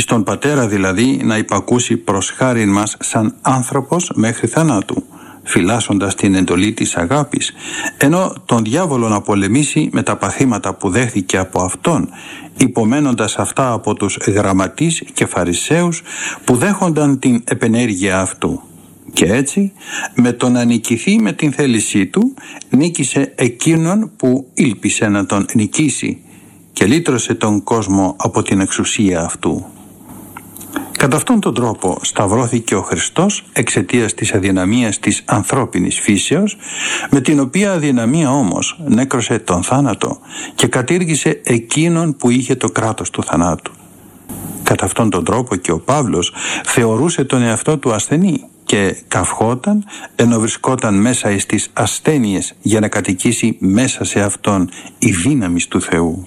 στον Πατέρα δηλαδή να υπακούσει προς χάριν μας σαν άνθρωπος μέχρι θανάτου, φυλάσσοντας την εντολή της αγάπης, ενώ τον διάβολο να πολεμήσει με τα παθήματα που δέχθηκε από αυτόν, υπομένοντας αυτά από τους γραμματείς και φαρισαίους που δέχονταν την επενέργεια αυτού. Και έτσι, με το να νικηθεί με την θέλησή του, νίκησε εκείνον που ήλπισε να τον νικήσει και λύτρωσε τον κόσμο από την εξουσία αυτού. Κατά αυτόν τον τρόπο σταυρώθηκε ο Χριστός εξαιτίας της αδυναμίας της ανθρώπινης φύσεως, με την οποία αδυναμία όμως νέκρωσε τον θάνατο και κατήργησε εκείνον που είχε το κράτος του θανάτου. Κατά αυτόν τον τρόπο και ο Παύλος θεωρούσε τον εαυτό του ασθενή και καυχόταν ενώ βρισκόταν μέσα εις τις ασθένειες για να κατοικήσει μέσα σε αυτόν η δύναμη του Θεού.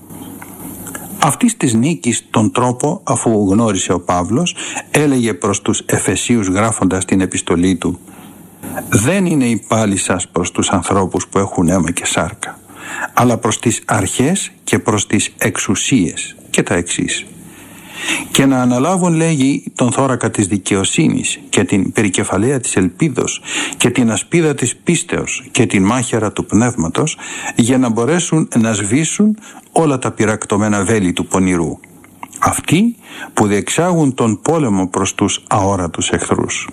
Αυτής της νίκης τον τρόπο, αφού γνώρισε ο Παύλος, έλεγε προς τους Εφεσίους γράφοντας την επιστολή του: «Δεν είναι η πάλη σας προς τους ανθρώπους που έχουν αίμα και σάρκα, αλλά προς τις αρχές και προς τις εξουσίες» και τα εξής. «Και να αναλάβουν», λέγει, «τον θώρακα της δικαιοσύνης και την περικεφαλαία της ελπίδος και την ασπίδα της πίστεως και την μάχαιρα του πνεύματος, για να μπορέσουν να σβήσουν όλα τα πυρακτωμένα βέλη του πονηρού, αυτοί που διεξάγουν τον πόλεμο προς τους αόρατους εχθρούς».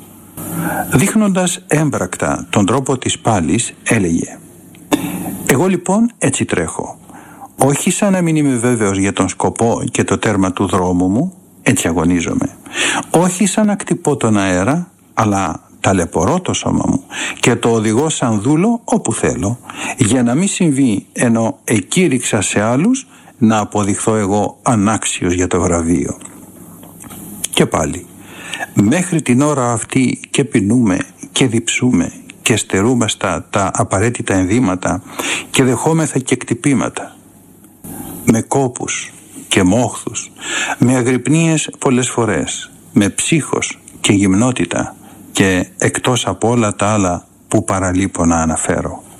Δείχνοντας έμπρακτα τον τρόπο της πάλης, έλεγε: «Εγώ λοιπόν έτσι τρέχω, όχι σαν να μην είμαι βέβαιος για τον σκοπό και το τέρμα του δρόμου μου, έτσι αγωνίζομαι. Όχι σαν να κτυπώ τον αέρα, αλλά ταλαιπωρώ το σώμα μου και το οδηγώ σαν δούλο όπου θέλω, για να μην συμβεί ενώ εκήρυξα σε άλλους να αποδειχθώ εγώ ανάξιος για το βραβείο». Και πάλι, μέχρι την ώρα αυτή και πεινούμε και διψούμε και στερούμαστα τα απαραίτητα ενδύματα και δεχόμεθα και κτυπήματα, με κόπους και μόχθους, με αγρυπνίες πολλές φορές, με ψύχος και γυμνότητα και εκτός από όλα τα άλλα που παραλείπω να αναφέρω.